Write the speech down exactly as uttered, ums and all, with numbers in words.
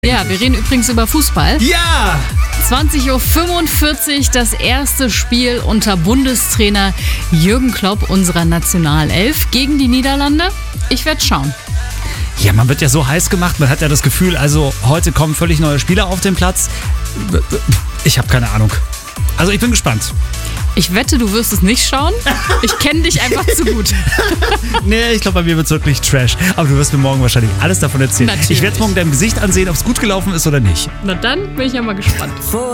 Ja, wir reden übrigens über Fußball. Ja! zwanzig Uhr fünfundvierzig das erste Spiel unter Bundestrainer Jürgen Klopp unserer Nationalelf gegen die Niederlande. Ich werde schauen. Ja, man wird ja so heiß gemacht, man hat ja das Gefühl, also heute kommen völlig neue Spieler auf den Platz. Ich habe keine Ahnung. Also ich bin gespannt. Ich wette, du wirst es nicht schauen. Ich kenne dich einfach zu gut. Nee, ich glaube, bei mir wird es wirklich Trash. Aber du wirst mir morgen wahrscheinlich alles davon erzählen. Natürlich. Ich werde es morgen deinem Gesicht ansehen, ob es gut gelaufen ist oder nicht. Na dann bin ich ja mal gespannt.